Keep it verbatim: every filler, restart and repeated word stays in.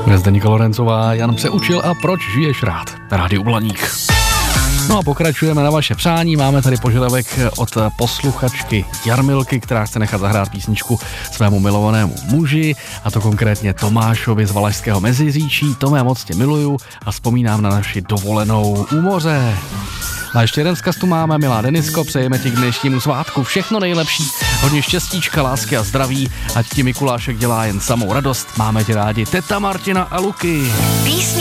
Zdeníka Lorencová, Jan Přeučil a Proč žiješ rád? Rádiu Blaník. No a pokračujeme na vaše přání. Máme tady požadavek od posluchačky Jarmilky, která chce nechat zahrát písničku svému milovanému muži, a to konkrétně Tomášovi z Valašského Meziříčí. Tome, moc tě miluju a vzpomínám na naši dovolenou u moře. A ještě jeden vzkaz tu máme, milá Denisko, přejeme ti k dnešnímu svátku všechno nejlepší, hodně štěstíčka, lásky a zdraví, ať ti Mikulášek dělá jen samou radost. Máme tě rádi, teta Martina a Luky.